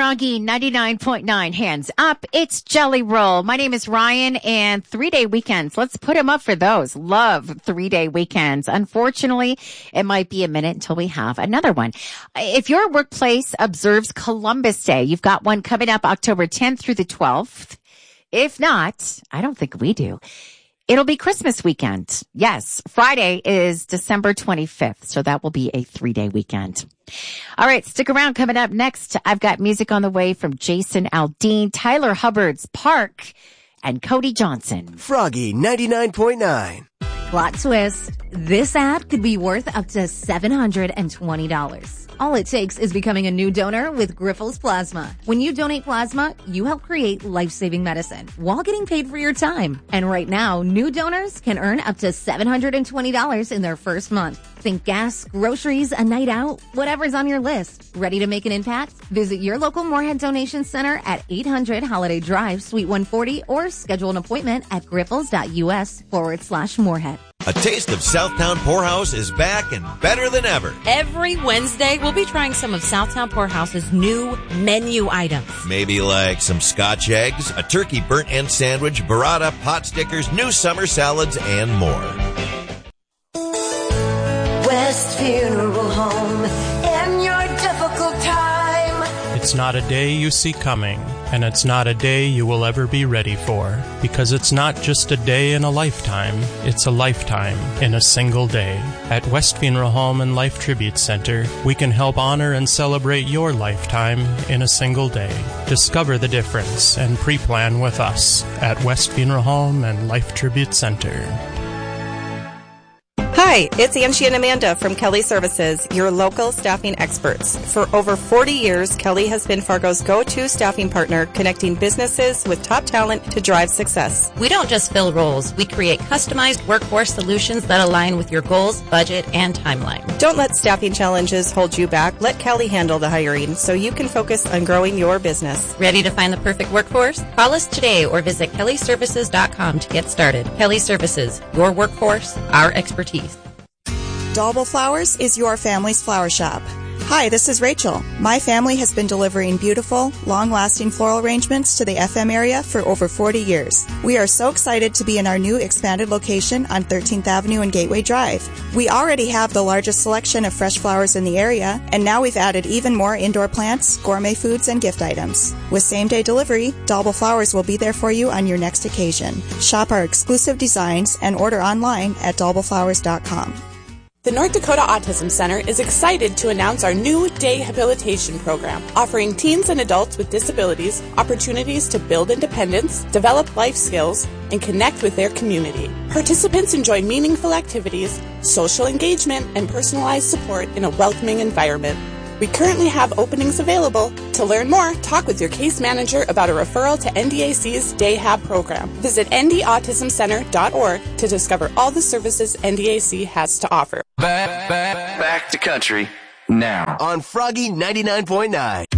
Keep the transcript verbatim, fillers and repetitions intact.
Froggy ninety-nine point nine. Hands up. It's Jelly Roll. My name is Ryan, and three-day weekends. Let's put them up for those. Love three-day weekends. Unfortunately, it might be a minute until we have another one. If your workplace observes Columbus Day, you've got one coming up October tenth through the twelfth. If not, I don't think we do. It'll be Christmas weekend. Yes, Friday is December twenty-fifth, so that will be a three-day weekend. All right, stick around. Coming up next, I've got music on the way from Jason Aldean, Tyler Hubbard's Park, and Cody Johnson. Froggy ninety-nine point nine. Plot twist. This ad could be worth up to seven hundred twenty dollars. All it takes is becoming a new donor with Grifols Plasma. When you donate plasma, you help create life-saving medicine while getting paid for your time. And right now, new donors can earn up to seven hundred twenty dollars in their first month. Think gas, groceries, a night out, whatever's on your list. Ready to make an impact? Visit your local Moorhead Donation Center at eight hundred Holiday Drive, Suite one forty, or schedule an appointment at grifols.us forward slash Moorhead. A taste of Southtown Poorhouse is back and better than ever. Every Wednesday, we'll be trying some of Southtown Poorhouse's new menu items. Maybe like some Scotch eggs, a turkey burnt end sandwich, burrata, pot stickers, new summer salads, and more. West Funeral Home in your difficult time. It's not a day you see coming, and it's not a day you will ever be ready for, because it's not just a day in a lifetime, it's a lifetime in a single day. At West Funeral Home and Life Tribute Center, we can help honor and celebrate your lifetime in a single day. Discover the difference and pre-plan with us at West Funeral Home and Life Tribute Center. Hi, it's Angie and Amanda from Kelly Services, your local staffing experts. For over forty years, Kelly has been Fargo's go-to staffing partner, connecting businesses with top talent to drive success. We don't just fill roles. We create customized workforce solutions that align with your goals, budget, and timeline. Don't let staffing challenges hold you back. Let Kelly handle the hiring so you can focus on growing your business. Ready to find the perfect workforce? Call us today or visit kelly services dot com to get started. Kelly Services, your workforce, our expertise. Dalbel Flowers is your family's flower shop. Hi, this is Rachel. My family has been delivering beautiful, long-lasting floral arrangements to the F M area for over forty years. We are so excited to be in our new expanded location on thirteenth Avenue and Gateway Drive. We already have the largest selection of fresh flowers in the area, and now we've added even more indoor plants, gourmet foods, and gift items. With same-day delivery, Dalbel Flowers will be there for you on your next occasion. Shop our exclusive designs and order online at dalbel flowers dot com. The North Dakota Autism Center is excited to announce our new day habilitation program, offering teens and adults with disabilities opportunities to build independence, develop life skills, and connect with their community. Participants enjoy meaningful activities, social engagement, and personalized support in a welcoming environment. We currently have openings available. To learn more, talk with your case manager about a referral to N D A C's Day Hab program. Visit n d autism center dot org to discover all the services N D A C has to offer. Back, back, back to country now on Froggy ninety-nine point nine.